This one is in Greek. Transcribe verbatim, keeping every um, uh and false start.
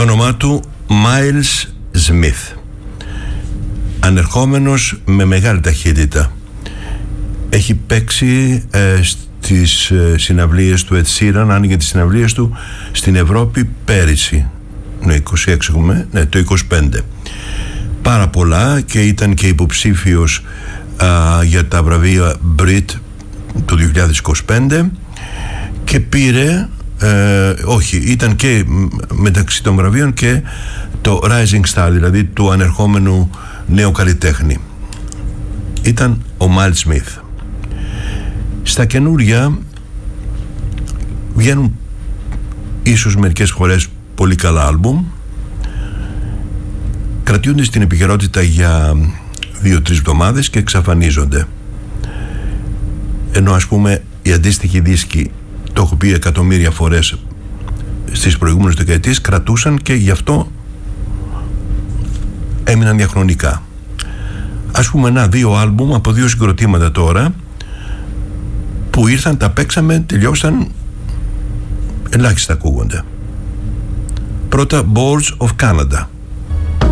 όνομά του Miles Smith. Ανερχόμενος με μεγάλη ταχύτητα. Έχει παίξει ε, στις ε, συναυλίες του Ed Sheeran, άνοιγε τις συναυλίες του στην Ευρώπη πέρυσι. Ναι, είκοσι έξι έχουμε, ναι, το είκοσι πέντε. Πάρα πολλά, και ήταν και υποψήφιος α, για τα βραβεία Brit το δύο χιλιάδες είκοσι πέντε, και πήρε ε, όχι, ήταν και μεταξύ των βραβείων και το Rising Star, δηλαδή του ανερχόμενου νέου καλλιτέχνη. Ήταν ο Miles Smith. Στα καινούρια βγαίνουν ίσως μερικές φορές πολύ καλά άλμπουμ, κρατιούνται στην επικαιρότητα για δύο-τρεις εβδομάδες και εξαφανίζονται. Ενώ ας πούμε οι αντίστοιχοι δίσκοι, το έχω πει εκατομμύρια φορές στις προηγούμενες δεκαετίες, κρατούσαν και γι' αυτό έμειναν διαχρονικά. Ας πούμε ένα-δύο άλμπουμ από δύο συγκροτήματα τώρα που ήρθαν, τα παίξαμε, τελειώσαν, ελάχιστα ακούγονται. Πρώτα, Boards of Canada.